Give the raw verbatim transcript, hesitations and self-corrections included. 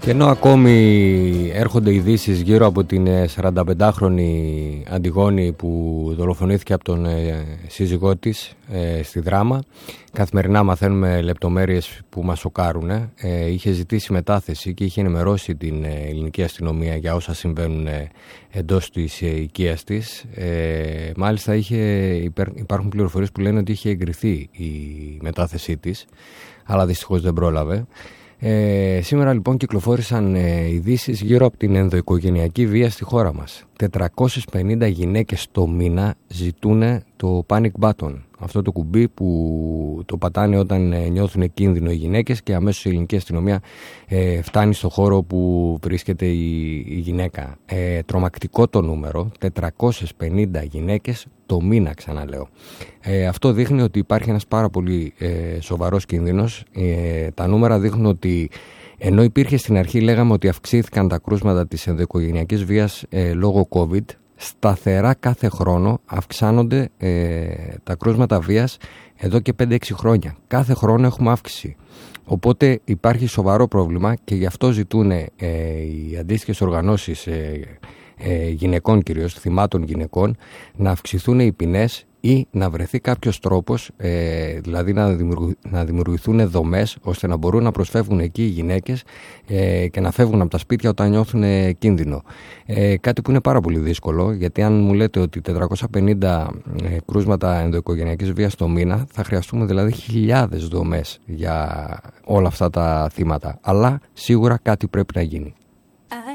Και ενώ ακόμη έρχονται ειδήσεις γύρω από την σαρανταπεντάχρονη Αντιγόνη που δολοφονήθηκε από τον σύζυγό της ε, στη Δράμα, καθημερινά μαθαίνουμε λεπτομέρειες που μας σοκάρουν. Ε, είχε ζητήσει μετάθεση και είχε ενημερώσει την ελληνική αστυνομία για όσα συμβαίνουν εντός της οικίας της. Ε, μάλιστα είχε, υπάρχουν πληροφορίες που λένε ότι είχε εγκριθεί η μετάθεσή της, αλλά δυστυχώς δεν πρόλαβε. Ε, σήμερα λοιπόν κυκλοφόρησαν ε, ειδήσεις γύρω από την ενδοοικογενειακή βία στη χώρα μας. τετρακόσιες πενήντα γυναίκες το μήνα ζητούν το panic button, αυτό το κουμπί που το πατάνε όταν ε, νιώθουν κίνδυνο οι γυναίκες και αμέσως η ελληνική αστυνομία ε, φτάνει στο χώρο που βρίσκεται η, η γυναίκα. Ε, τρομακτικό το νούμερο, τετρακόσιες πενήντα γυναίκες το μήνα, ξαναλέω. Ε, αυτό δείχνει ότι υπάρχει ένας πάρα πολύ ε, σοβαρός κίνδυνος. Ε, τα νούμερα δείχνουν ότι ενώ υπήρχε στην αρχή, λέγαμε ότι αυξήθηκαν τα κρούσματα της ενδοοικογενειακής βίας ε, λόγω COVID, σταθερά κάθε χρόνο αυξάνονται ε, τα κρούσματα βίας εδώ και πέντε έξι χρόνια. Κάθε χρόνο έχουμε αύξηση. Οπότε υπάρχει σοβαρό πρόβλημα και γι' αυτό ζητούν ε, οι αντίστοιχες οργανώσεις ε, ε, γυναικών, κυρίως θυμάτων γυναικών, να αυξηθούν οι ποινές ή να βρεθεί κάποιος τρόπος, ε, δηλαδή να, δημιουργου, να δημιουργηθούν δομές ώστε να μπορούν να προσφεύγουν εκεί οι γυναίκες ε, και να φεύγουν από τα σπίτια όταν νιώθουν ε, κίνδυνο. Ε, κάτι που είναι πάρα πολύ δύσκολο, γιατί αν μου λέτε ότι τετρακόσια πενήντα ε, κρούσματα ενδοοικογενειακής βίας το μήνα, θα χρειαστούμε δηλαδή χιλιάδες δομές για όλα αυτά τα θύματα. Αλλά σίγουρα κάτι πρέπει να γίνει.